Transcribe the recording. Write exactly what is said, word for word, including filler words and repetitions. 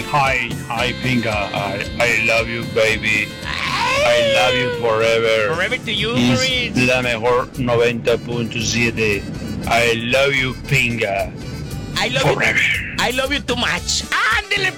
Hi, hi, Pinga. I, I love you, baby. I love you forever. Forever to you, Es Maurice. la mejor noventa punto siete. I love you, Pinga. I love Forever. you. I love you too much. Ándele,